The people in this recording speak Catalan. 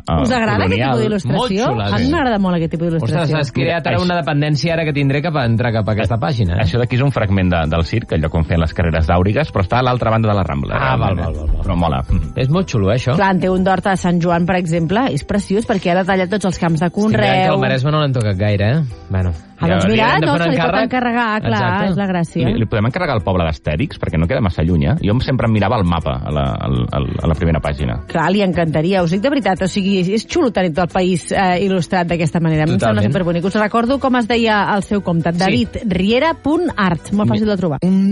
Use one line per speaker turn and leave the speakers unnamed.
Us agrada aquest tipus d'il·lustració? A mi m'agrada molt aquest tipus d'il·lustració.
Ostres, has creat ara una dependència ara que tindré cap a entrar cap a aquesta pàgina.
Això d'aquí és un fragment del circ, allò com feien les carreres d'àurigues, però està a l'altra banda de la Rambla.
Val.
Però mola.
És molt xulo, això.
Clar, té un d'hort a Sant Joan, per exemple, és preciós perquè ha detallat tots els camps de conreu.
El Maresme no l'han tocat gaire, Bueno.
Doncs mira, no, se li pot encarregar, clar, és la gràcia.
Li podem encarregar el poble d'Astèrix, perquè no queda massa lluny, eh? Jo sempre em mirava el mapa a la primera pàgina.
Clar, li encantaria, us dic de veritat, o sigui, és xulo tenir tot el país il·lustrat d'aquesta manera. A mi em sembla superbonic. Us recordo com es deia el seu compte, davidriera.art, molt fàcil de trobar.